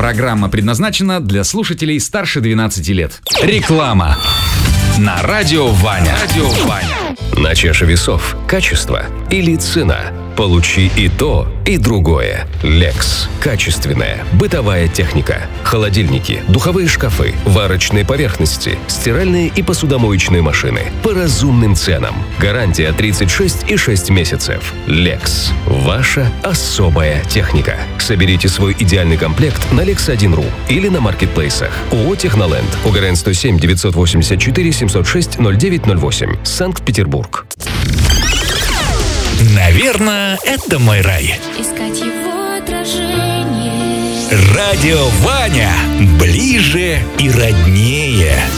Программа предназначена для слушателей старше 12 лет. Реклама. На радио Ваня. На чаше весов качество или цена? Получи и то, и другое. Lex. Качественная бытовая техника. Холодильники, духовые шкафы, варочные поверхности, стиральные и посудомоечные машины. По разумным ценам. Гарантия 36,6 месяцев. Lex. Ваша особая техника. Соберите свой идеальный комплект на Lex1.ru или на маркетплейсах. ООО «Техноленд». УГРН 107 984 706 0908. Санкт-Петербург. Наверное, это мой рай. Искать его отражение. Радио Ваня. Ближе и роднее.